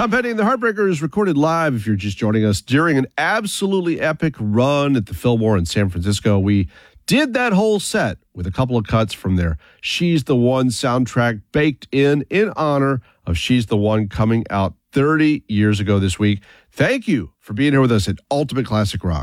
Tom Petty and the Heartbreakers recorded live, if you're just joining us, during an absolutely epic run at the Fillmore in San Francisco. We did that whole set with a couple of cuts from their She's the One soundtrack baked in honor of She's the One coming out 30 years ago this week. Thank you for being here with us at Ultimate Classic Rock.